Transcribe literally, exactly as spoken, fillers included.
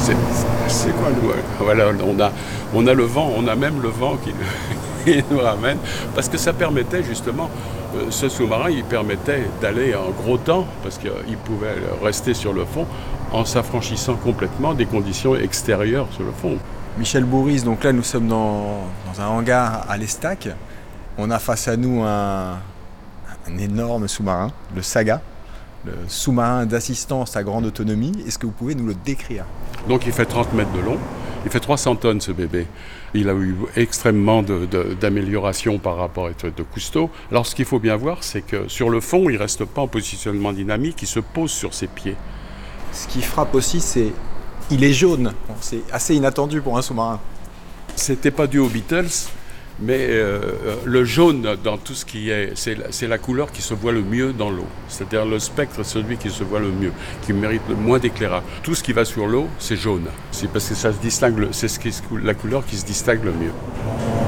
C'est, c'est quoi le... Ouais, voilà, on a, on a le vent, on a même le vent qui, qui nous ramène, parce que ça permettait justement, euh, ce sous-marin, il permettait d'aller en gros temps, parce qu'il pouvait rester sur le fond en s'affranchissant complètement des conditions extérieures sur le fond. Michel Bourris, donc là nous sommes dans, dans un hangar à l'Estac. On a face à nous un, un énorme sous-marin, le Saga, le sous-marin d'assistance à grande autonomie. Est-ce que vous pouvez nous le décrire ? Donc il fait trente mètres de long, il fait trois cents tonnes ce bébé. Il a eu extrêmement de, de, d'amélioration par rapport à de Cousteau. Alors ce qu'il faut bien voir, c'est que sur le fond, il ne reste pas en positionnement dynamique, il se pose sur ses pieds. Ce qui frappe aussi, c'est il est jaune. Bon, c'est assez inattendu pour un sous-marin. C'était pas dû aux Beatles, mais euh, le jaune dans tout ce qui est, c'est la, c'est la couleur qui se voit le mieux dans l'eau. C'est-à-dire le spectre, celui qui se voit le mieux, qui mérite le moins d'éclairage. Tout ce qui va sur l'eau, c'est jaune. C'est parce que ça se distingue, c'est ce qui, la couleur qui se distingue le mieux.